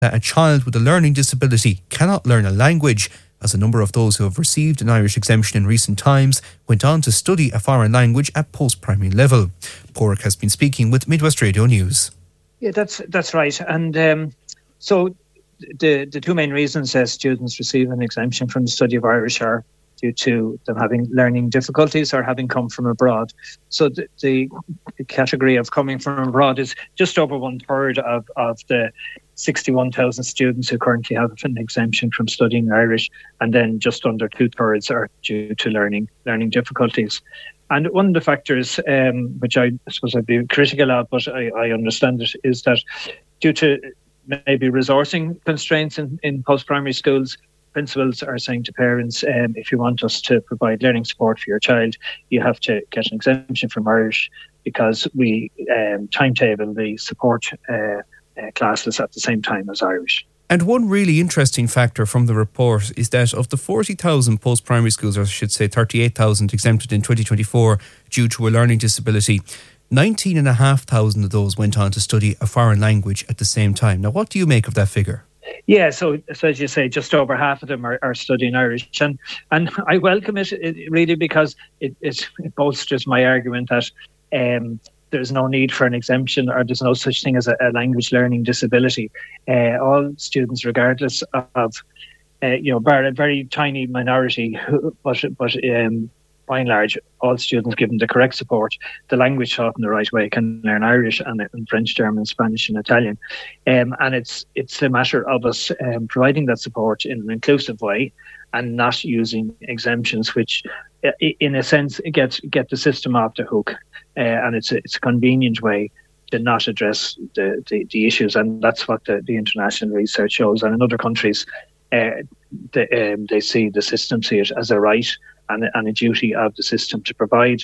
that a child with a learning disability cannot learn a language, as a number of those who have received an Irish exemption in recent times went on to study a foreign language at post-primary level. Pádraig has been speaking with Midwest Radio News. Yeah, that's right. And so the two main reasons students receive an exemption from the study of Irish are due to them having learning difficulties or having come from abroad. So the category of coming from abroad is just over 1/3 of the 61,000 students who currently have an exemption from studying Irish, and then just under 2/3 are due to learning difficulties. And one of the factors, which I suppose I'd be critical of, but I understand it, is that due to maybe resourcing constraints in post-primary schools, principals are saying to parents, if you want us to provide learning support for your child, you have to get an exemption from Irish, because we timetable the support classes at the same time as Irish. And one really interesting factor from the report is that of the 40,000 post-primary schools, or I should say 38,000 exempted in 2024 due to a learning disability, 19,500 of those went on to study a foreign language at the same time. Now, what do you make of that figure? Yeah, so as you say, just over half of them are studying Irish. And I welcome it really, because it bolsters my argument that there's no need for an exemption, or there's no such thing as a language learning disability. All students, regardless of, bar a very tiny minority, but by and large, all students given the correct support, the language taught in the right way, can learn Irish and French, German, Spanish and Italian. And it's a matter of us providing that support in an inclusive way and not using exemptions, which in a sense get the system off the hook. And it's a convenient way to not address the issues. And that's what the international research shows. And in other countries, they see the system, see it as a right and a duty of the system to provide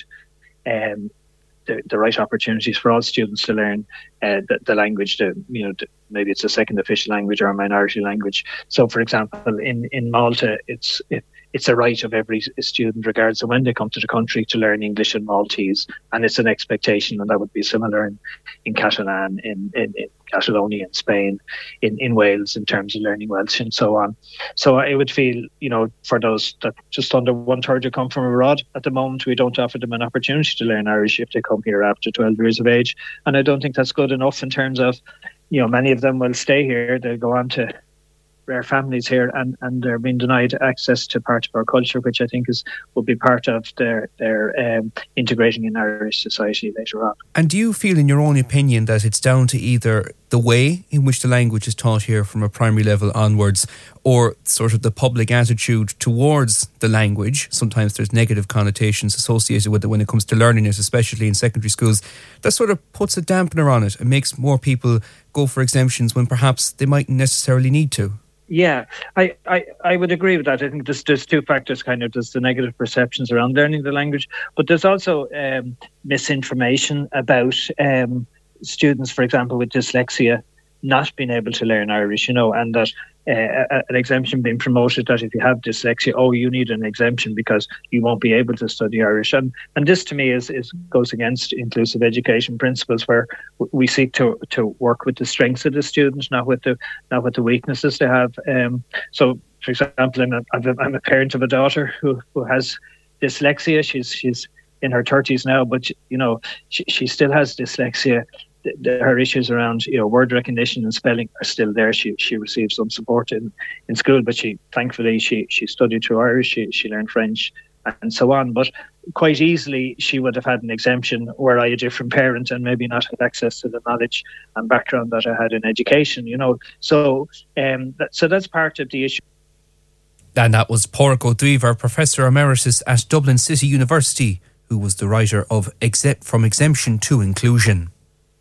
the right opportunities for all students to learn the language. Maybe it's a second official language or a minority language. So, for example, in Malta, it's a right of every student, regardless of when they come to the country, to learn English and Maltese, and it's an expectation, and that would be similar in Catalan, in Catalonia, in Spain, in Wales, in terms of learning Welsh and so on. So I would feel, for those that just under 1/3 who come from abroad, at the moment we don't offer them an opportunity to learn Irish if they come here after 12 years of age, and I don't think that's good enough in terms of, many of them will stay here, they'll go on to their families here, and they're being denied access to part of our culture, which I think will be part of their integrating in Irish society later on. And do you feel, in your own opinion, that it's down to either the way in which the language is taught here from a primary level onwards, or sort of the public attitude towards the language? Sometimes there's negative connotations associated with it when it comes to learning it, especially in secondary schools, that sort of puts a dampener on it and makes more people go for exemptions when perhaps they mightn't necessarily need to. Yeah, I would agree with that. I think there's two factors, there's the negative perceptions around learning the language, but there's also misinformation about students, for example, with dyslexia, not being able to learn Irish, and that an exemption being promoted, that if you have dyslexia, you need an exemption because you won't be able to study Irish. And this to me goes against inclusive education principles, where we seek to work with the strengths of the students, not with the weaknesses they have. So, for example, I'm a parent of a daughter who has dyslexia. She's in her 30s now, but she still has dyslexia. Her issues around word recognition and spelling are still there. She received some support in school, but thankfully she studied through Irish. She learned French and so on. But quite easily she would have had an exemption were I a different parent and maybe not had access to the knowledge and background that I had in education. So that's part of the issue. And that was Pádraig Ó Tuíovear, Professor Emeritus at Dublin City University, who was the writer of From Exemption to Inclusion.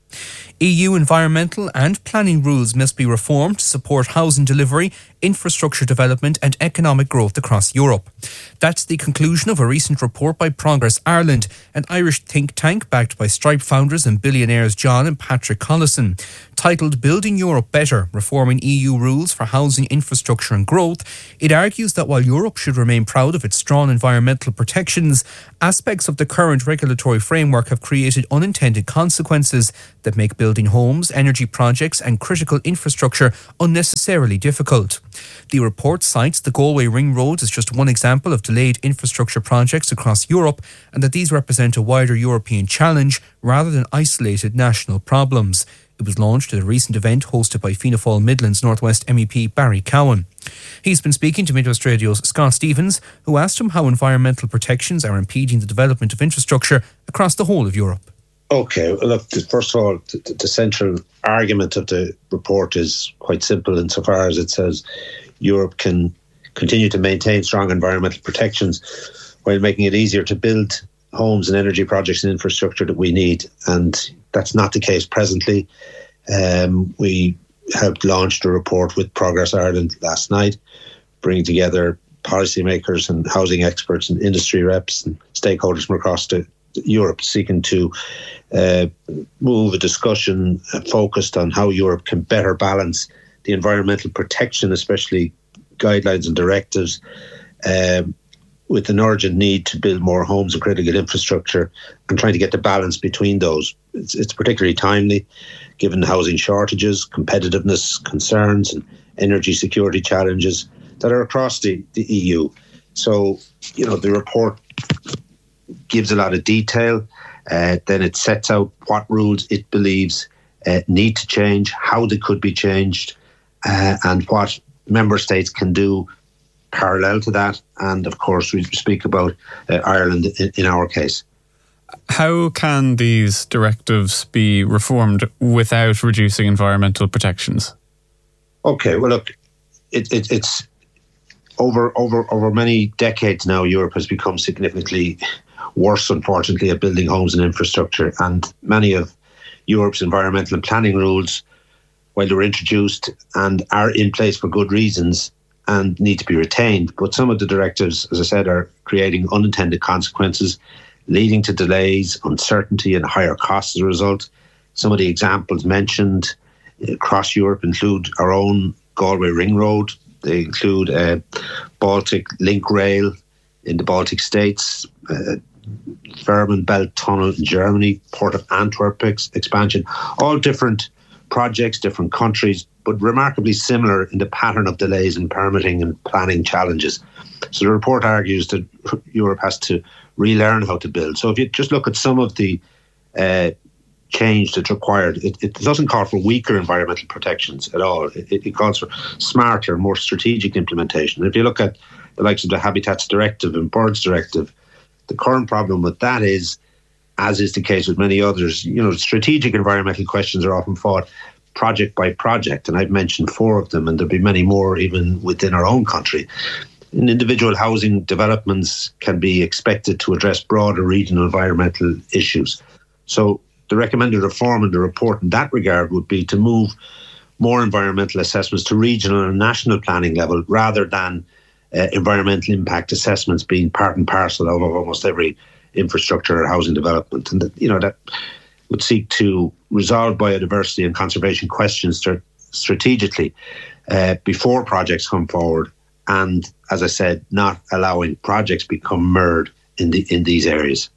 EU environmental and planning rules must be reformed to support housing delivery, infrastructure development and economic growth across Europe. That's the conclusion of a recent report by Progress Ireland, an Irish think tank backed by Stripe founders and billionaires John and Patrick Collison. Titled Building Europe Better, Reforming EU Rules for Housing Infrastructure and Growth, it argues that while Europe should remain proud of its strong environmental protections, aspects of the current regulatory framework have created unintended consequences that make building building homes, energy projects and critical infrastructure unnecessarily difficult. The report cites the Galway Ring Road as just one example of delayed infrastructure projects across Europe, and that these represent a wider European challenge rather than isolated national problems. It was launched at a recent event hosted by Fianna Fáil Midlands North West MEP Barry Cowan. He's been speaking to Midwest Radio's Scott Stevens, who asked him how environmental protections are impeding the development of infrastructure across the whole of Europe. OK, well, look, first of all, the central argument of the report is quite simple insofar as it says Europe can continue to maintain strong environmental protections while making it easier to build homes and energy projects and infrastructure that we need. And that's not the case presently. We helped launch a report with Progress Ireland last night, bringing together policymakers and housing experts and industry reps and stakeholders from across Europe, seeking to move a discussion focused on how Europe can better balance the environmental protection, especially guidelines and directives, with an urgent need to build more homes and critical infrastructure, and trying to get the balance between those. It's particularly timely given housing shortages, competitiveness concerns and energy security challenges that are across the EU. So, the report gives a lot of detail. Then it sets out what rules it believes need to change, how they could be changed, and what member states can do parallel to that. And of course, we speak about Ireland in our case. How can these directives be reformed without reducing environmental protections? Okay, well, look, it's over many decades now, Europe has become significantly worse, unfortunately, at building homes and infrastructure. And many of Europe's environmental and planning rules, while they were introduced and are in place for good reasons and need to be retained, but some of the directives, as I said, are creating unintended consequences, leading to delays, uncertainty and higher costs as a result. Some of the examples mentioned across Europe include our own Galway Ring Road. They include Baltic Link Rail in the Baltic states, Fehmarn Belt Tunnel in Germany, Port of Antwerp expansion, all different projects, different countries, but remarkably similar in the pattern of delays in permitting and planning challenges. So the report argues that Europe has to relearn how to build. So if you just look at some of the change that's required, it doesn't call for weaker environmental protections at all. It calls for smarter, more strategic implementation. If you look at the likes of the Habitats Directive and Birds Directive, the current problem with that is, as is the case with many others, strategic environmental questions are often fought project by project, and I've mentioned 4 of them, and there'll be many more even within our own country. And individual housing developments can be expected to address broader regional environmental issues. So the recommended reform in the report in that regard would be to move more environmental assessments to regional and national planning level, rather than environmental impact assessments being part and parcel of almost every infrastructure or housing development. And that would seek to resolve biodiversity and conservation questions strategically before projects come forward, and, as I said, not allowing projects become mired in these areas.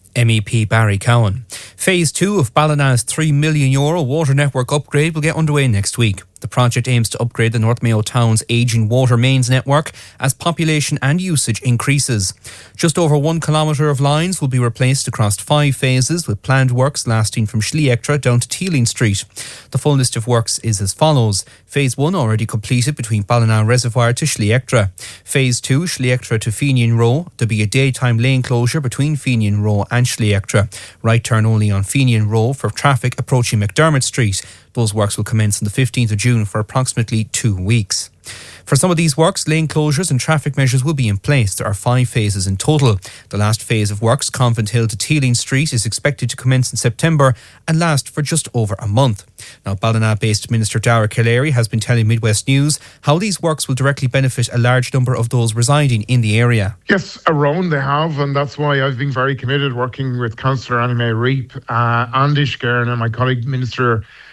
MEP Barry Cowan. Phase 2 of Ballina's €3 million water network upgrade will get underway next week. The project aims to upgrade the North Mayo town's ageing water mains network as population and usage increases. Just over 1 kilometre of lines will be replaced across 5 phases, with planned works lasting from Schliechtra down to Teeling Street. The full list of works is as follows. Phase 1 already completed between Ballina Reservoir to Schliechtra. Phase 2, Schliechtra to Fenian Row. There'll be a daytime lane closure between Fenian Row and Schliechtra. Right turn only on Fenian Row for traffic approaching McDermott Street. Those works will commence on the 15th of June for approximately 2 weeks. For some of these works, lane closures and traffic measures will be in place. There are 5 phases in total. The last phase of works, Convent Hill to Teeling Street, is expected to commence in September and last for just over a month. Now, Ballina-based Minister Dara Callery has been telling Midwest News how these works will directly benefit a large number of those residing in the area. Yes, around they have, and that's why I've been very committed working with Councillor Annie Mae Reap, Andy Shkern and my colleague Minister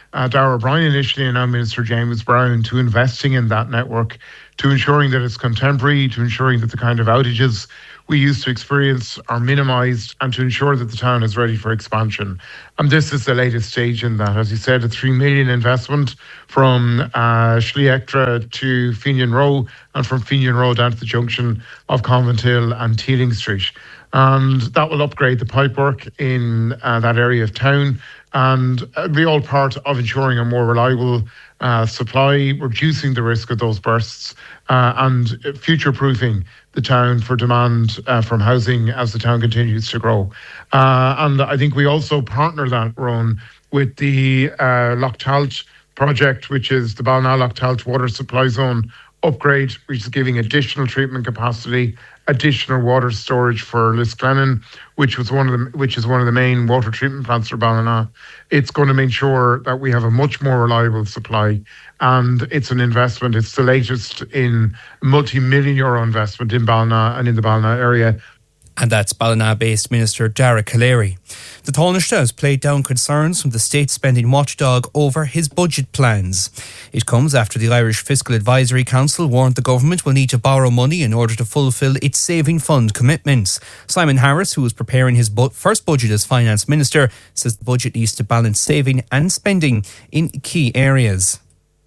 Darragh O'Brien initially and now Minister James Brown, to investing in that network, to ensuring that it's contemporary, to ensuring that the kind of outages we used to experience are minimised, and to ensure that the town is ready for expansion. And this is the latest stage in that. As you said, a $3 million investment from Schliechtra to Fenian Row, and from Fenian Row down to the junction of Convent Hill and Teeling Street. And that will upgrade the pipework in that area of town, and be all part of ensuring a more reliable supply, reducing the risk of those bursts, and future-proofing the town for demand from housing as the town continues to grow. And I think we also partner that, Ron, with the Loch Talt project, which is the Ballina-Loch Talt water supply zone upgrade, which is giving additional treatment capacity, additional water storage for Lisclennan, which is one of the main water treatment plants for Ballina. It's going to make sure that we have a much more reliable supply, and it's an investment. It's the latest in multi-million euro investment in Ballina and in the Ballina area. And that's Ballina-based Minister Darragh Calleary. The Taoiseach has played down concerns from the state spending watchdog over his budget plans. It comes after the Irish Fiscal Advisory Council warned the government will need to borrow money in order to fulfil its saving fund commitments. Simon Harris, who is preparing his first budget as Finance Minister, says the budget needs to balance saving and spending in key areas.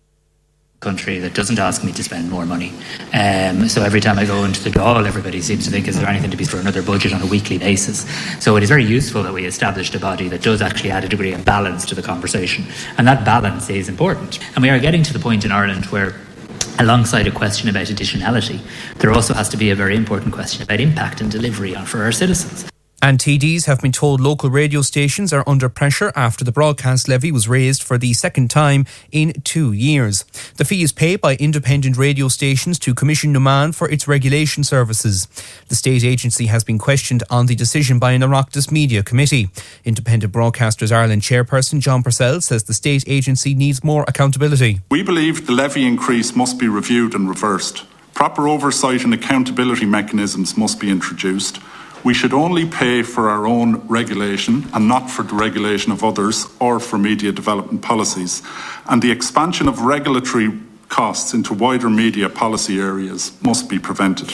Country that doesn't ask me to spend more money. So every time I go into the Dáil, everybody seems to think, is there anything to be for another budget on a weekly basis? So it is very useful that we established a body that does actually add a degree of balance to the conversation. And that balance is important. And we are getting to the point in Ireland where, alongside a question about additionality, there also has to be a very important question about impact and delivery for our citizens. And TDs have been told local radio stations are under pressure after the broadcast levy was raised for the second time in 2 years. The fee is paid by independent radio stations to Commission Numan for its regulation services. The state agency has been questioned on the decision by an Oireachtas Media Committee. Independent Broadcasters Ireland chairperson John Purcell says the state agency needs more accountability. We believe the levy increase must be reviewed and reversed. Proper oversight and accountability mechanisms must be introduced. We should only pay for our own regulation and not for the regulation of others or for media development policies. And the expansion of regulatory costs into wider media policy areas must be prevented.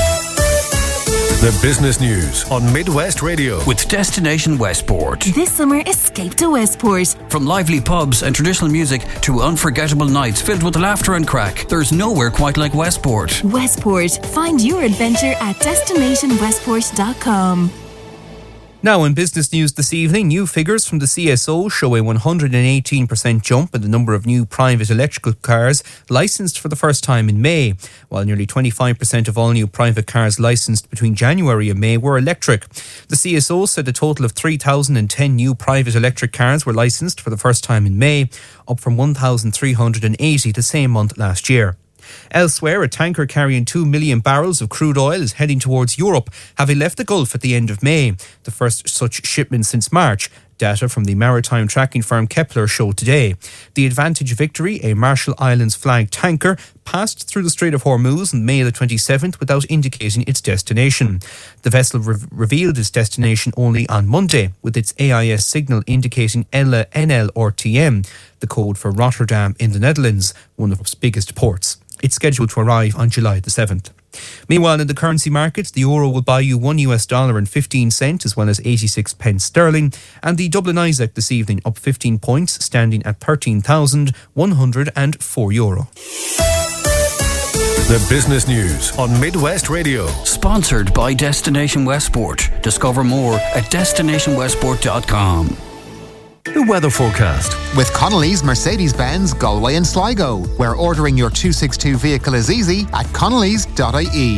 The business news on Midwest Radio with Destination Westport. This summer, escape to Westport. From lively pubs and traditional music to unforgettable nights filled with laughter and crack, there's nowhere quite like Westport. Westport. Find your adventure at destinationwestport.com. Now in business news this evening, new figures from the CSO show a 118% jump in the number of new private electrical cars licensed for the first time in May, while nearly 25% of all new private cars licensed between January and May were electric. The CSO said a total of 3,010 new private electric cars were licensed for the first time in May, up from 1,380 the same month last year. Elsewhere, a tanker carrying 2 million barrels of crude oil is heading towards Europe, having left the Gulf at the end of May, the first such shipment since March. Data from the maritime tracking firm Kepler showed today. The Advantage Victory, a Marshall Islands flagged tanker, passed through the Strait of Hormuz on May the 27th without indicating its destination. The vessel revealed its destination only on Monday, with its AIS signal indicating NL or TM, the code for Rotterdam in the Netherlands, one of its biggest ports. It's scheduled to arrive on July the 7th. Meanwhile, in the currency markets, the euro will buy you $1.15 as well as 86 pence sterling, and the Dublin Isaac this evening up 15 points, standing at €13,104. The business news on Midwest Radio. Sponsored by Destination Westport. Discover more at destinationwestport.com. The weather forecast. With Connolly's Mercedes-Benz Galway and Sligo, where ordering your 262 vehicle is easy at connolly's.ie.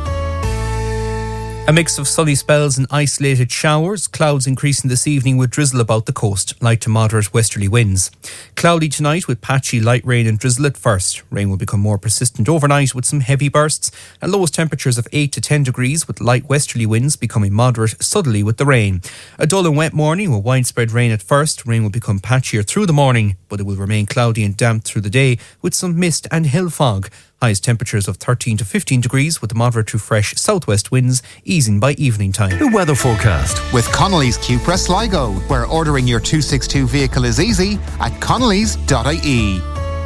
A mix of sunny spells and isolated showers, clouds increasing this evening with drizzle about the coast, light to moderate westerly winds. Cloudy tonight with patchy light rain and drizzle at first. Rain will become more persistent overnight with some heavy bursts and lowest temperatures of 8 to 10 degrees with light westerly winds becoming moderate southerly with the rain. A dull and wet morning with widespread rain at first. Rain will become patchier through the morning, but it will remain cloudy and damp through the day with some mist and hill fog. Highest temperatures of 13 to 15 degrees with moderate to fresh southwest winds easing by evening time. The weather forecast with Connolly's Cupra Sligo, where ordering your 262 vehicle is easy at connolly's.ie.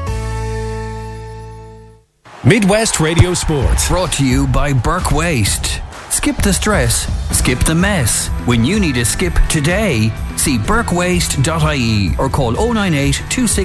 Midwest Radio Sports. Brought to you by Burke Waste. Skip the stress, skip the mess. When you need a skip today, see burkewaste.ie or call 098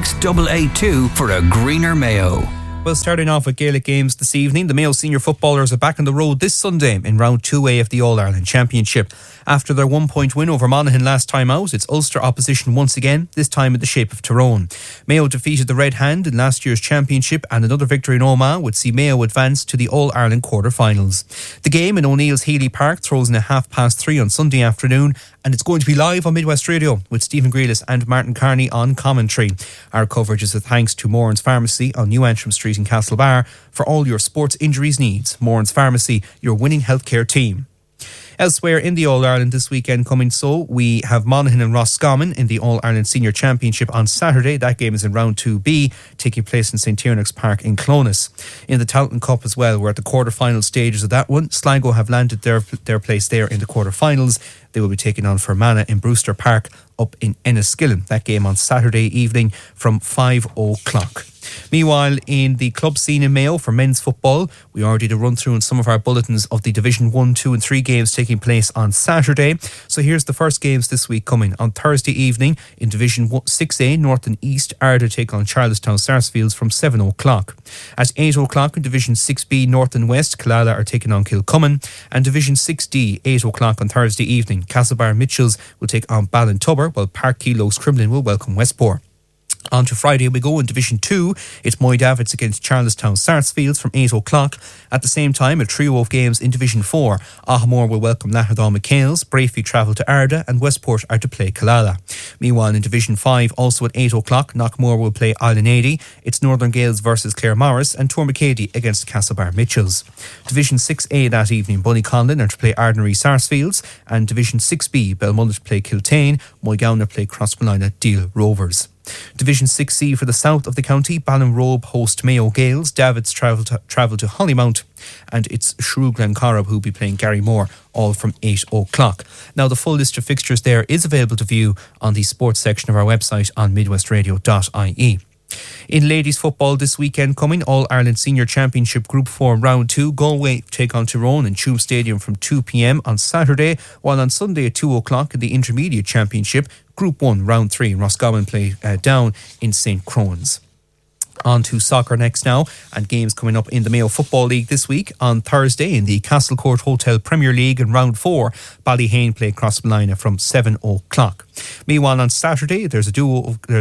26882 for a greener Mayo. Well, starting off with Gaelic games this evening, the Mayo senior footballers are back on the road this Sunday in round 2A of the All-Ireland Championship. After their 1-point win over Monaghan last time out, it's Ulster opposition once again, this time in the shape of Tyrone. Mayo defeated the Red Hand in last year's championship, and another victory in Omagh would see Mayo advance to the All-Ireland quarter-finals. The game in O'Neill's Healy Park throws in at 3:30 on Sunday afternoon, and it's going to be live on Midwest Radio with Stephen Grealis and Martin Carney on commentary. Our coverage is a thanks to Moran's Pharmacy on New Antrim Street in Castlebar for all your sports injuries needs. Moran's Pharmacy, your winning healthcare team. Elsewhere in the All-Ireland this weekend coming we have Monaghan and Roscommon in the All-Ireland Senior Championship on Saturday. That game is in round 2B, taking place in St. Tiernach's Park in Clones. In the Tailteann Cup as well, we're at the quarter-final stages of that one. Sligo have landed their place there in the quarter-finals. They will be taking on Fermanagh in Brewster Park up in Enniskillen. That game on Saturday evening from 5:00. Meanwhile, in the club scene in Mayo for men's football, we already did a run through in some of our bulletins of the Division 1, 2 and 3 games taking place on Saturday. So here's the first games this week coming. On Thursday evening in Division 6A, North and East, Ardagh take on Charlestown Sarsfields from 7:00. At 8:00 in Division 6B, North and West, Killala are taking on Kilcummin. And Division 6D, 8:00 on Thursday evening, Castlebar Mitchells will take on Ballintubber, while Park Keelo's Crumlin will welcome Westport. On to Friday we go in Division 2. It's Moydavits against Charlestown Sarsfields from 8:00. At the same time, a trio of games in Division 4. Ahamore will welcome Laherdaw McHale's, Brafey travel to Ardagh, and Westport are to play Killala. Meanwhile, in Division 5, also at 8:00, Knockmore will play Island 80. It's Northern Gales versus Claremorris, and Tourmacady against Castlebar Mitchells. Division 6A that evening, Bunnyconlin are to play Ardnary Sarsfields, and Division 6B, Belmullet play Kiltane, Moygowner play Crossmolina Deal Rovers. Division 6C for the south of the county, Ballinrobe host Mayo Gales, Davids travel to Hollymount, and it's Shrew Glencorrib who will be playing Garrymore, all from 8:00. Now the full list of fixtures there is available to view on the sports section of our website on midwestradio.ie. In ladies football this weekend coming, All-Ireland Senior Championship Group 4 Round 2, Galway take on Tyrone in Tuam Stadium from 2 p.m. on Saturday, while on Sunday at 2:00 in the Intermediate Championship Group 1 Round 3, Roscommon play down in St. Crohn's. On to soccer next now, and games coming up in the Mayo Football League this week. On Thursday in the Castlecourt Hotel Premier League in Round 4, Ballyhane play Crossmolina from 7:00. Meanwhile, on Saturday there's a duo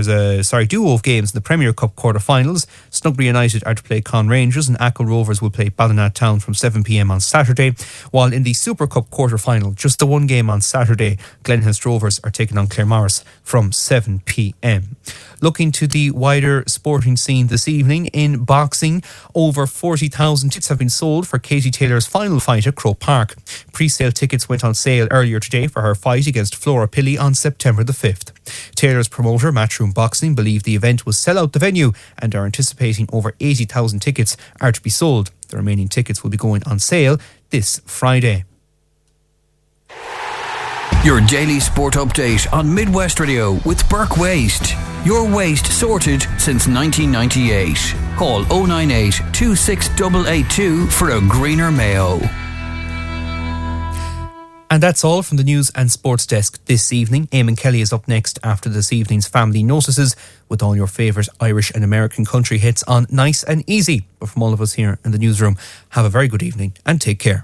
of games in the Premier Cup quarter-finals. Snugbury United are to play Con Rangers, and Achill Rovers will play Ballina Town from 7 p.m. on Saturday. While in the Super Cup quarter-final, just the one game on Saturday, Glenhurst Rovers are taking on Claremorris from 7 p.m. Looking to the wider sporting scene this evening, in boxing, over 40,000 tickets have been sold for Katie Taylor's final fight at Croke Park. Pre-sale tickets went on sale earlier today for her fight against Flora Pilley on September the 5th. Taylor's promoter, Matchroom Boxing, believe the event will sell out the venue and are anticipating over 80,000 tickets are to be sold. The remaining tickets will be going on sale this Friday. Your daily sport update on Midwest Radio with Burke Waste. Your waste sorted since 1998. Call 098 26882 for a greener Mayo. And that's all from the News and Sports Desk this evening. Eamon Kelly is up next after this evening's Family Notices with all your favourite Irish and American country hits on Nice and Easy. But from all of us here in the newsroom, have a very good evening and take care.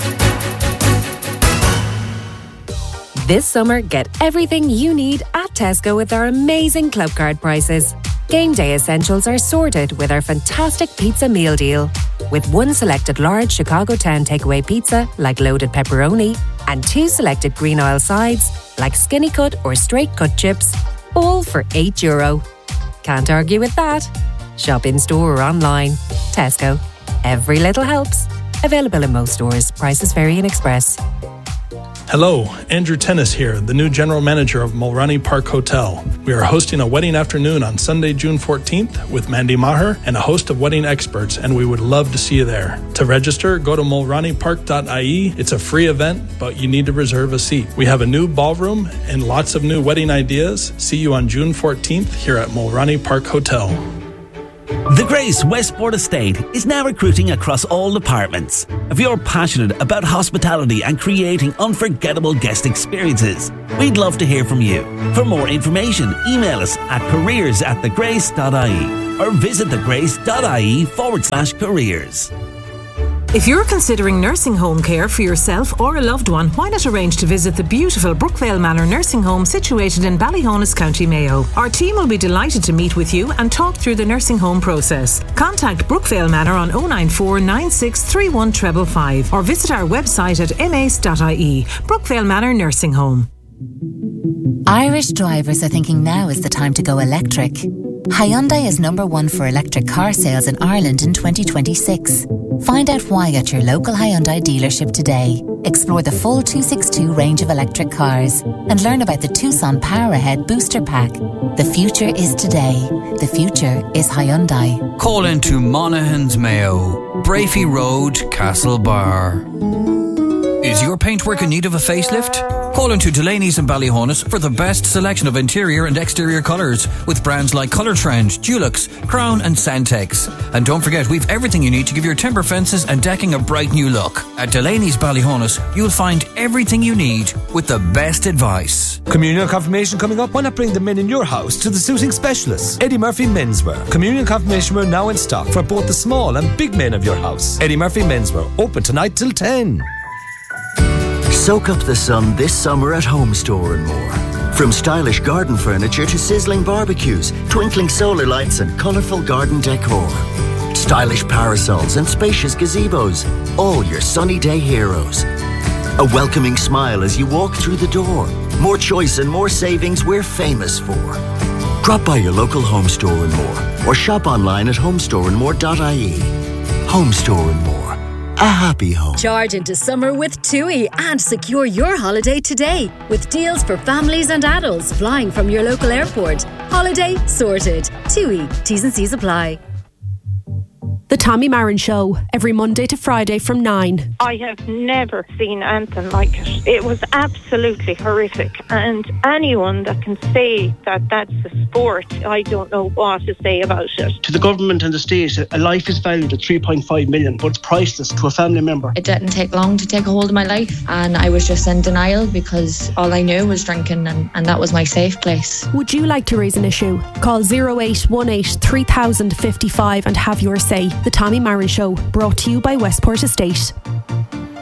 This summer, get everything you need at Tesco with our amazing club card prices. Game day essentials are sorted with our fantastic pizza meal deal. With one selected large Chicago Town takeaway pizza, like loaded pepperoni, and two selected green oil sides, like skinny cut or straight cut chips, all for €8. Can't argue with that. Shop in store or online. Tesco. Every little helps. Available in most stores. Prices vary in Express. Hello, Andrew Tennis here, the new general manager of Mulroney Park Hotel. We are hosting a wedding afternoon on Sunday, June 14th with Mandy Maher and a host of wedding experts, and we would love to see you there. To register, go to mulroneypark.ie. It's a free event, but you need to reserve a seat. We have a new ballroom and lots of new wedding ideas. See you on June 14th here at Mulroney Park Hotel. The Grace Westport Estate is now recruiting across all departments. If you're passionate about hospitality and creating unforgettable guest experiences, we'd love to hear from you. For more information, email us at careers@thegrace.ie or visit thegrace.ie/careers. If you're considering nursing home care for yourself or a loved one, why not arrange to visit the beautiful Brookvale Manor Nursing Home situated in Ballyhonus, County Mayo. Our team will be delighted to meet with you and talk through the nursing home process. Contact Brookvale Manor on 094 9631 555 or visit our website at mace.ie. Brookvale Manor Nursing Home. Irish drivers are thinking now is the time to go electric. Hyundai is #1 for electric car sales in Ireland in 2026. Find out why at your local Hyundai dealership today. Explore the full 262 range of electric cars and learn about the Tucson Power Ahead Booster Pack. The future is today. The future is Hyundai. Call into Monaghan's Mayo, Brafey Road, Castlebar. Is your paintwork in need of a facelift? Call into Delaney's in Ballyhonus for the best selection of interior and exterior colours with brands like Colour Trend, Dulux, Crown and Santex. And don't forget, we've everything you need to give your timber fences and decking a bright new look. At Delaney's Ballyhonus, you'll find everything you need with the best advice. Communion confirmation coming up? Why not bring the men in your house to the suiting specialists? Eddie Murphy Menswear. Communion confirmation wear now in stock for both the small and big men of your house. Eddie Murphy Menswear, open tonight till 10. Soak up the sun this summer at Home Store and More. From stylish garden furniture to sizzling barbecues, twinkling solar lights and colourful garden decor. Stylish parasols and spacious gazebos, all your sunny day heroes. A welcoming smile as you walk through the door. More choice and more savings we're famous for. Drop by your local Home Store and More or shop online at homestoreandmore.ie. Home Store and More. A happy home. Charge into summer with TUI and secure your holiday today with deals for families and adults flying from your local airport. Holiday sorted. TUI. T's and C's apply. The Tommy Marin Show, every Monday to Friday from 9. I have never seen anything like it. It was absolutely horrific. And anyone that can say that that's a sport, I don't know what to say about it. To the government and the state, a life is valued at 3.5 million, but it's priceless to a family member. It didn't take long to take a hold of my life, and I was just in denial because all I knew was drinking, and that was my safe place. Would you like to raise an issue? Call 0818 3055 and have your say. The Tommy Marin Show, brought to you by Westport Estate.